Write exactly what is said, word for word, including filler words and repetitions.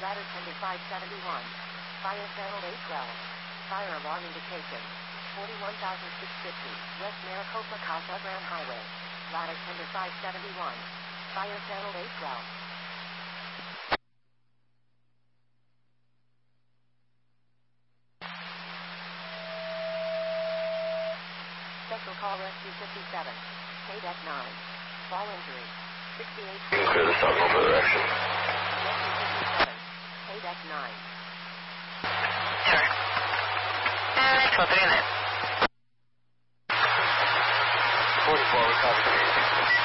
Ladder tender five seventy-one. Fire channel eight twelve. Fire alarm indication. forty-one thousand six hundred fifty. West Maricopa Casa Grande Highway. Ladder tender five seventy-one. Fire channel eight twelve. Special call rescue fifty-seven. K D E C nine. Fall injury. sixty-eight. You can clear the south for further action. Rescue fifty-seven. K D E C nine. Sure. Uh, twelve three in there. forty-four, we copy.